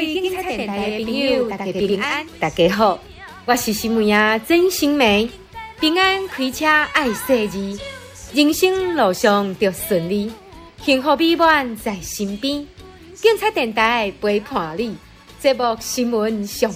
警察电台的朋友，大家平安，大家好，我是新闻仔曾心梅。平安开车爱细字，人生路上就顺利，幸福美满在身边。警察电台陪伴你，节目新闻上